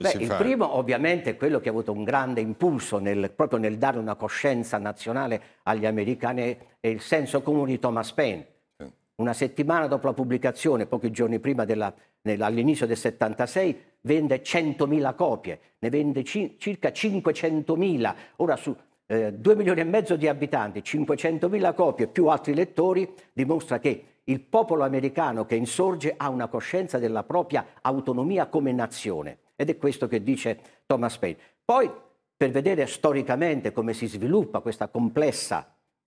Il primo ovviamente è quello che ha avuto un grande impulso proprio nel dare una coscienza nazionale agli americani, è il senso comune di Thomas Paine. Una settimana dopo la pubblicazione, pochi giorni prima all'inizio del 76, vende 100.000 copie, ne vende circa 500.000. Ora su 2 milioni e mezzo di abitanti, 500.000 copie più altri lettori, dimostra che il popolo americano che insorge ha una coscienza della propria autonomia come nazione. Ed è questo che dice Thomas Paine. Poi, per vedere storicamente come si sviluppa questo complesso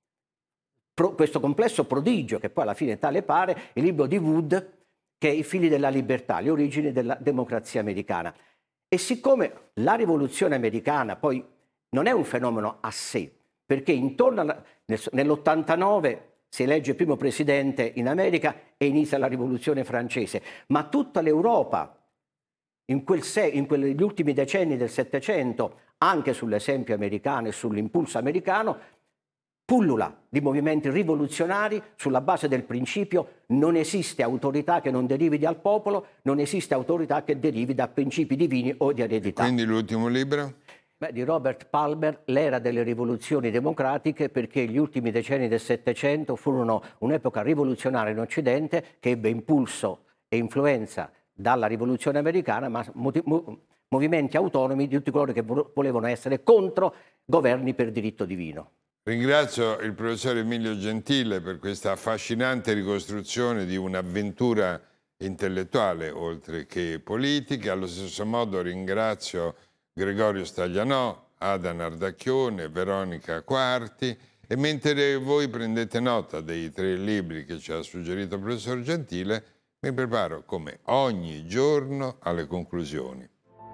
prodigio, che poi alla fine tale pare, il libro di Wood, che è I figli della libertà, le origini della democrazia americana. E siccome la rivoluzione americana poi non è un fenomeno a sé, perché intorno nell'89 si elegge il primo presidente in America e inizia la rivoluzione francese, ma tutta l'Europa negli ultimi decenni del Settecento, anche sull'esempio americano e sull'impulso americano, pullula di movimenti rivoluzionari sulla base del principio non esiste autorità che non derivi dal popolo, non esiste autorità che derivi da principi divini o di eredità. Quindi l'ultimo libro? Di Robert Palmer, L'era delle rivoluzioni democratiche, perché gli ultimi decenni del Settecento furono un'epoca rivoluzionaria in Occidente che ebbe impulso e influenza dalla rivoluzione americana, ma movimenti autonomi di tutti coloro che volevano essere contro governi per diritto divino. Ringrazio il professor Emilio Gentile per questa affascinante ricostruzione di un'avventura intellettuale oltre che politica. Allo stesso modo ringrazio Gregorio Staglianò, Ada Nardacchione, Veronica Quarti, e mentre voi prendete nota dei 3 libri che ci ha suggerito il professor Gentile, mi preparo come ogni giorno alle conclusioni.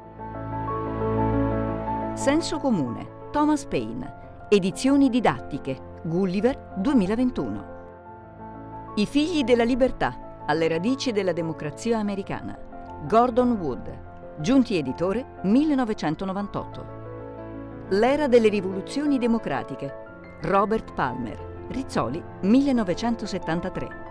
Senso comune, Thomas Paine. Edizioni didattiche, Gulliver 2021. I figli della libertà, alle radici della democrazia americana, Gordon Wood, Giunti editore 1998. L'era delle rivoluzioni democratiche, Robert Palmer, Rizzoli 1973.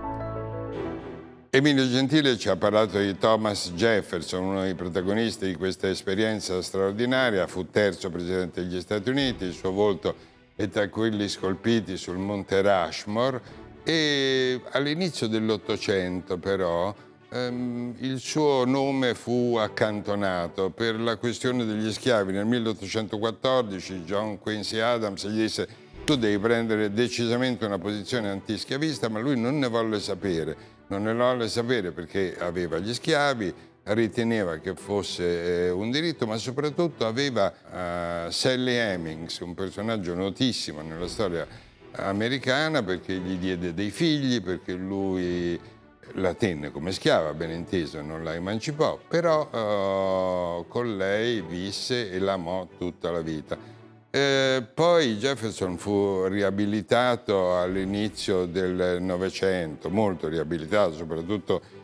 Emilio Gentile ci ha parlato di Thomas Jefferson, uno dei protagonisti di questa esperienza straordinaria. Fu terzo presidente degli Stati Uniti, il suo volto è tra quelli scolpiti sul Monte Rushmore, e all'inizio dell'Ottocento però il suo nome fu accantonato per la questione degli schiavi. Nel 1814 John Quincy Adams gli disse: tu devi prendere decisamente una posizione antischiavista, ma lui non ne volle sapere. Non ne volle sapere perché aveva gli schiavi, riteneva che fosse un diritto, ma soprattutto aveva Sally Hemings, un personaggio notissimo nella storia americana, perché gli diede dei figli, perché lui la tenne come schiava, ben inteso, non la emancipò, però con lei visse e l'amò tutta la vita. Poi Jefferson fu riabilitato all'inizio del Novecento, molto riabilitato, soprattutto